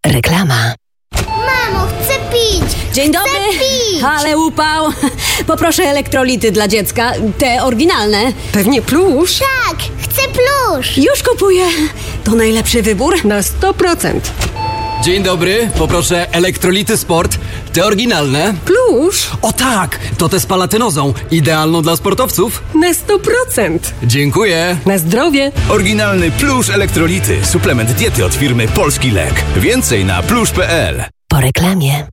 Reklama. Mamo, chcę pić! Dzień dobry. Chcę pić! Ale upał. Poproszę elektrolity dla dziecka. Te oryginalne. Pewnie plusz. Tak, chcę plusz! Już kupuję. To najlepszy wybór. Na 100%. Dzień dobry, poproszę elektrolity sport, te oryginalne. Plusz. O tak, to te z palatynozą, idealną dla sportowców. Na 100%. Dziękuję. Na zdrowie. Oryginalny Plusz Elektrolity. Suplement diety od firmy Polski Lek. Więcej na plusz.pl. Po reklamie.